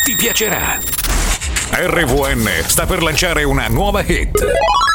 Ti piacerà. RVN sta per lanciare una nuova hit.